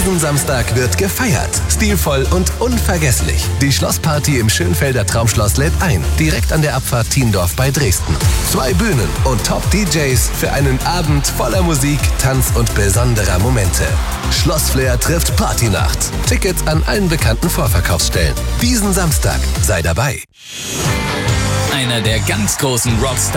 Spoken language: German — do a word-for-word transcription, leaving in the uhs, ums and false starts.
Diesen Samstag wird gefeiert. Stilvoll und unvergesslich. Die Schlossparty im Schönfelder Traumschloss lädt ein. Direkt an der Abfahrt Thiendorf bei Dresden. Zwei Bühnen und Top-D Js für einen Abend voller Musik, Tanz und besonderer Momente. Schlossflair trifft Partynacht. Tickets an allen bekannten Vorverkaufsstellen. Diesen Samstag sei dabei. Einer der ganz großen Rockstars